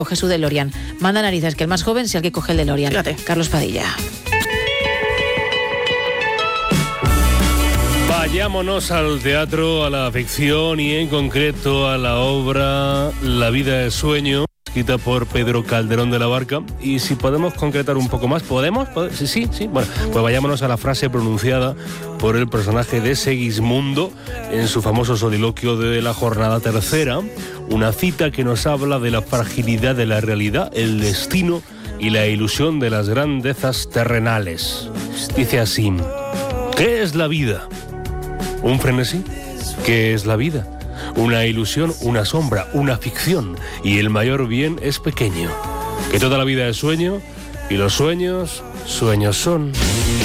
coge su DeLorean. Manda narices que el más joven sea el que coge el DeLorean. Fíjate. Carlos Padilla. Vayámonos al teatro, a la ficción y en concreto a la obra La vida es sueño, escrita por Pedro Calderón de la Barca. Y si podemos concretar un poco más, ¿podemos? Sí. Bueno, pues vayámonos a la frase pronunciada por el personaje de Segismundo en su famoso soliloquio de la jornada tercera. Una cita que nos habla de la fragilidad de la realidad, el destino y la ilusión de las grandezas terrenales. Dice así: ¿qué es la vida? ¿Un frenesí? ¿Qué es la vida? Una ilusión, una sombra, una ficción, y el mayor bien es pequeño. Que toda la vida es sueño, y los sueños, sueños son.